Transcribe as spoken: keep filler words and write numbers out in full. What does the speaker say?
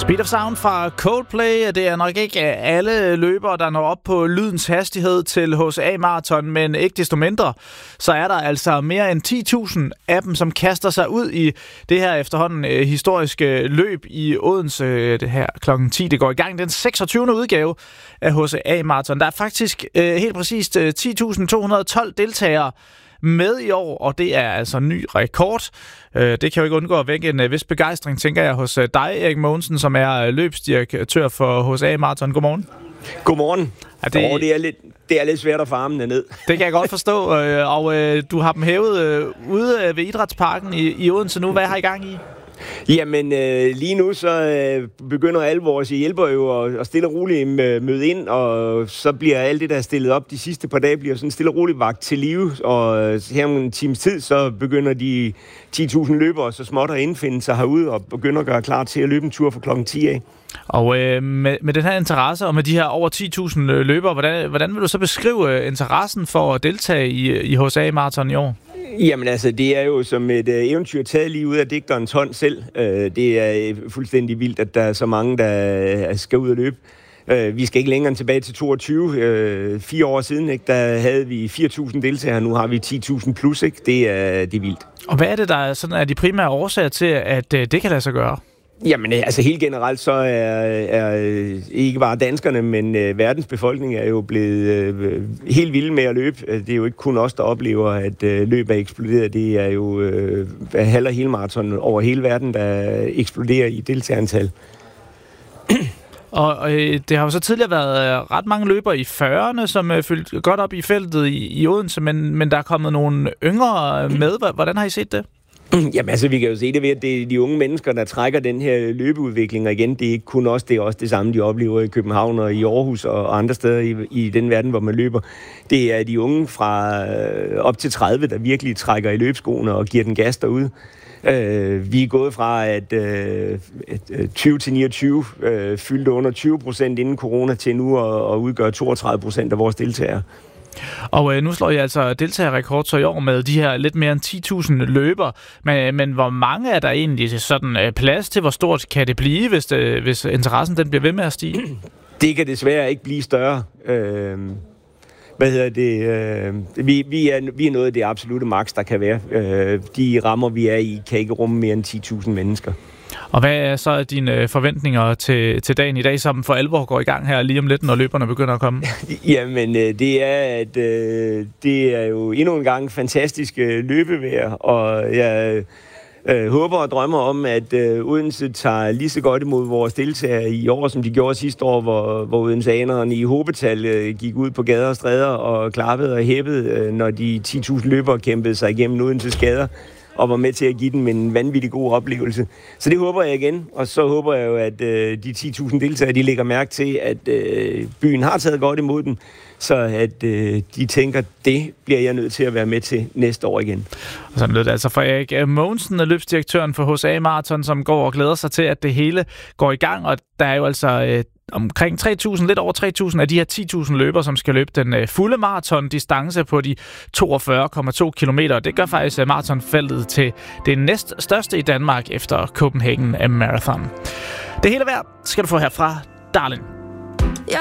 Speed of Sound fra Coldplay. Det er nok ikke alle løbere, der når op på lydens hastighed til H C A Marathon, men ikke desto mindre, så er der altså mere end ti tusind af dem, som kaster sig ud i det her efterhånden øh, historiske løb i Odense. Det her klokken ti, det går i gang. Den seksogtyvende udgave af H C A Marathon. Der er faktisk øh, helt præcist øh, ti tusind to hundrede og tolv deltagere med i år, og det er altså en ny rekord. Det kan jo ikke undgå at vække en vis begejstring, tænker jeg, hos dig, Erik Mogensen, som er løbsdirektør for H C A Marathon. Godmorgen. Godmorgen. Er det... Oh, det, er lidt, det er lidt svært at få armene ned. Det kan jeg godt forstå, og du har dem hævet ude ved Idrætsparken i, i Odense nu. Hvad har I gang i? Jamen, øh, lige nu så øh, begynder alle vores hjælpere jo at, at stille og roligt møde ind, og så bliver alt det, der er stillet op de sidste par dage, bliver sådan stille og roligt vagt til live, og her om en times tid, så begynder de ti tusind løbere så småt at indfinde sig herude, og begynder at gøre klar til at løbe en tur fra klokken ti af. Og øh, med, med den her interesse, og med de her over ti tusind løbere, hvordan, hvordan vil du så beskrive interessen for at deltage i, i H C A Marathon i år? Jamen altså, det er jo som et øh, eventyr taget lige ud af digterens hånd selv. Øh, det er fuldstændig vildt, at der er så mange, der skal ud og løbe. Øh, vi skal ikke længere tilbage til toogtyve. Øh, fire år siden, ikke, der havde vi fire tusind deltagere. Nu har vi ti tusind plus, ikke? Det er, det er vildt. Og hvad er det, der er, sådan, er de primære årsager til, at øh, det kan lade sig gøre? Jamen altså helt generelt så er, er ikke bare danskerne, men øh, verdens befolkning er jo blevet øh, helt vilde med at løbe. Det er jo ikke kun os, der oplever, at øh, løb er eksploderet. Det er jo øh, halv- og helmarathon over hele verden, der eksploderer i deltagerantal. Og øh, det har jo så tidligere været øh, ret mange løbere i fyrrerne, som øh, fyldte godt op i feltet i, i Odense, men, men der er kommet nogle yngre med. Hvordan har I set det? Jamen altså, vi kan jo se det ved, at det er de unge mennesker, der trækker den her løbeudvikling, og igen, det er ikke kun os, det er også det samme, de oplever i København og i Aarhus og andre steder i, i den verden, hvor man løber. Det er de unge fra øh, op til tredive, der virkelig trækker i løbskoene og giver den gas derude. Øh, vi er gået fra, at øh, tyve til niogtyve øh, fyldte under tyve procent inden corona til nu og, og udgør toogtredive procent af vores deltagere. Og øh, nu slår I altså deltagerrekord så i år med de her lidt mere end ti tusind løber. Men, men hvor mange er der egentlig sådan øh, plads til? Hvor stort kan det blive, hvis, det, hvis interessen den bliver ved med at stige? Det kan desværre ikke blive større. Øh, hvad hedder det? Øh, vi, vi, er, vi er noget af det absolutte maks, der kan være. Øh, de rammer, vi er i, kan ikke rumme mere end ti tusind mennesker. Og hvad er så dine forventninger til, til dagen i dag, som for alvor går i gang her lige om lidt, når løberne begynder at komme? Jamen, det er, at øh, det er jo endnu en gang fantastisk løbevejr, og jeg øh, håber og drømmer om, at øh, Odense tager lige så godt imod vores deltagere i år, som de gjorde sidste år, hvor, hvor odenseanerne i hobetal øh, gik ud på gader og stræder og klappede og hæppede, øh, når de ti tusind løbere kæmpede sig igennem Odenses gader og var med til at give dem en vanvittig god oplevelse. Så det håber jeg igen, og så håber jeg jo, at øh, de ti tusind deltagere, de lægger mærke til, at øh, byen har taget godt imod dem, så at øh, de tænker, det bliver jeg nødt til at være med til næste år igen. Og sådan lød det altså fra Erik Mogensen, løbsdirektøren for H C A Marathon, som går og glæder sig til, at det hele går i gang, og der er jo altså øh, omkring tre tusind, lidt over tre tusind af de her ti tusind løbere, som skal løbe den øh, fulde marathon-distance på de toogfyrre komma to kilometer. Det gør faktisk uh, marathonfeltet til det næst største i Danmark efter Copenhagen Marathon. Det hele værd skal du få her fra Darling.